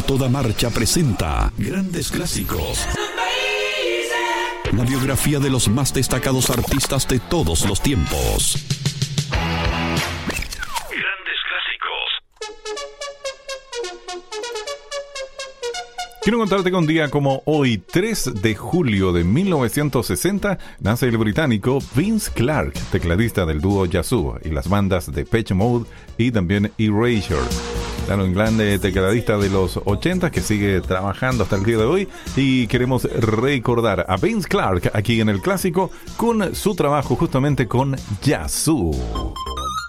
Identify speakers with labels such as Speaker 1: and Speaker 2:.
Speaker 1: toda marcha presenta Grandes Clásicos. La biografía de los más destacados artistas de todos los tiempos. Grandes Clásicos.
Speaker 2: Quiero contarte que un día como hoy, 3 de julio de 1960, nace el británico Vince Clarke, tecladista del dúo Yazoo y las bandas Depeche Mode y también Erasure. Claro, un gran tecladista de los 80 que sigue trabajando hasta el día de hoy, y queremos recordar a Vince Clarke aquí en el clásico con su trabajo justamente con Yazoo.